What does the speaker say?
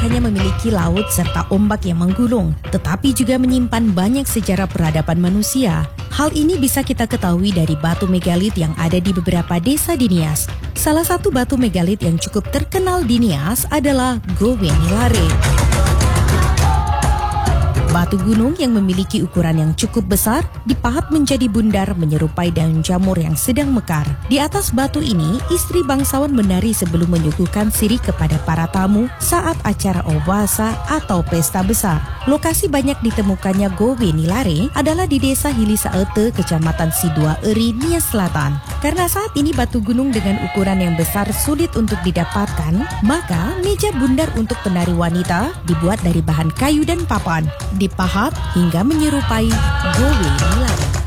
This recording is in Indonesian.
hanya memiliki laut serta ombak yang menggulung, tetapi juga menyimpan banyak sejarah peradaban manusia. Hal ini bisa kita ketahui dari batu megalit yang ada di beberapa desa di Nias. Salah satu batu megalit yang cukup terkenal di Nias adalah Gowe Nilare. Batu gunung yang memiliki ukuran yang cukup besar dipahat menjadi bundar menyerupai daun jamur yang sedang mekar. Di atas batu ini, istri bangsawan menari sebelum menyuguhkan sirih kepada para tamu saat acara obasa atau pesta besar. Lokasi banyak ditemukannya Gowe Nilare adalah di desa Hilisaete, Kecamatan Sidua Eri, Nias Selatan. Karena saat ini batu gunung dengan ukuran yang besar sulit untuk didapatkan, maka meja bundar untuk penari wanita dibuat dari bahan kayu dan papan, dipahat hingga menyerupai Gowe Nilare.